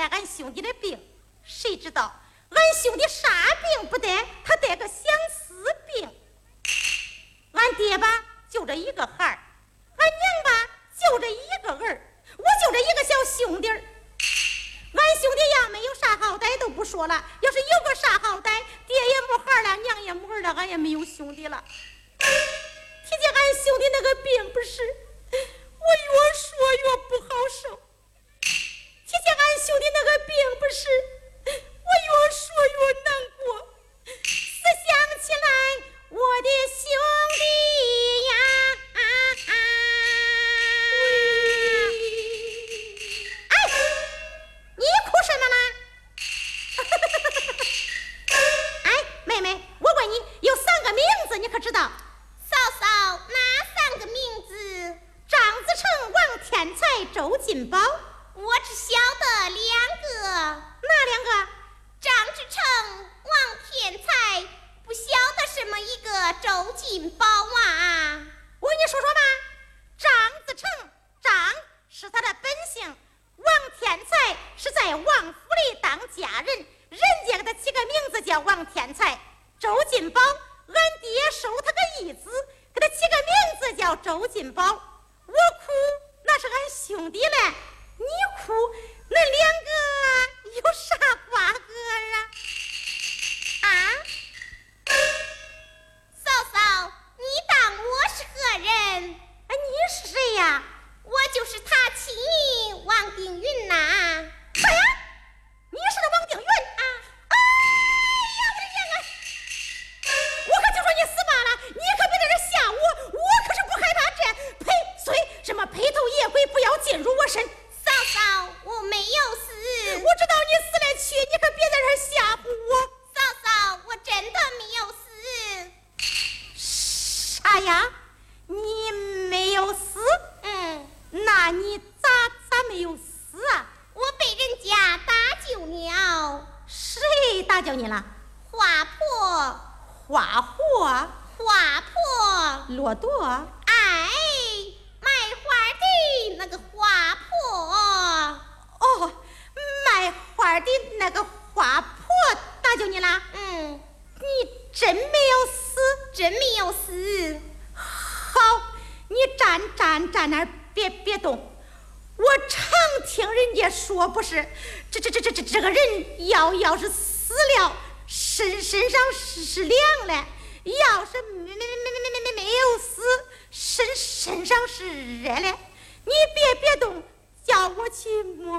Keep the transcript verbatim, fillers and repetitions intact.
来俺兄弟的病，谁知道俺兄弟啥病不得，他得个相思病。俺爹吧就这一个孩儿，俺娘吧就这一个儿，我就这一个小兄弟儿。俺兄弟呀没有啥好歹都不说了，要是有个啥好歹，爹也没孩了，娘也没儿了，俺也没有兄弟了。提起俺兄弟那个病不是，我越说越不好受。提起俺兄弟那个病不是，我越说越难过。思想起来我的兄弟呀，哎，你哭什么啦？哎，妹妹，我问你，有三个名字，你可知道？ 嫂嫂，哪三个名字？ 张子成、王天才、周金宝。 我只晓得两个。 哪两个？ 张之成、王天才，不晓得什么一个周金宝啊。 我跟你说说吧，张子成，张是他的本姓，王天才是在王府里当家人，人家给他起个名字叫王天才。周金宝，俺爹收他个义子，给他起个名字叫周金宝。我哭那是俺兄弟嘞，你哭那两个有啥瓜葛啊？ 啊？嫂嫂，你当我是何人？ 哎，你是谁呀？ 我就是他妻王定云呐。 啥呀？你是那王定云啊？哎呀，我的娘啊！我可就说你死罢了，你可别在这吓我，我可是不害怕这呸虽什么披头野鬼不要进入我身。 嫂嫂，我没有死。 我知道你死了去，你可别在这吓唬我。 嫂嫂，我真的没有死。 啥呀？你没有死？ 嗯， 那你咋咋没有死啊？ 我被人家打救了。 谁打救你了？ 花婆。 花婆？ 花婆。 骆驼？ 哎，卖花的那个花婆。 哦，卖花的那个花婆打救你了？ 嗯， 你真没有死？ 真没有死。 好，你站站站那儿，别别动。我常听人家说，不是这这这这这这个人要要是死了，身身上是是凉的；要是没没没没没没没有死，身身上是热的。你别别动，叫我去摸。